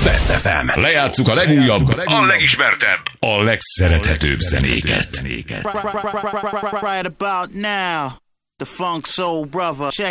Best FM. Lejátsszuk a legújabb, a legismertebb, a legszerethetőbb zenéket. Right about now, the Funk Soul Brother. Check